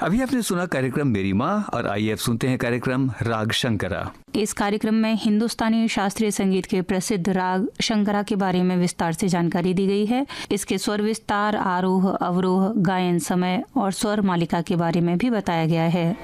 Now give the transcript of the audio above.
अभी आपने सुना कार्यक्रम मेरी माँ और आइए अब सुनते हैं कार्यक्रम राग शंकरा। इस कार्यक्रम में हिंदुस्तानी शास्त्रीय संगीत के प्रसिद्ध राग शंकरा के बारे में विस्तार से जानकारी दी गई है। इसके स्वर विस्तार, आरोह, अवरोह, गायन समय और स्वर मालिका के बारे में भी बताया गया है।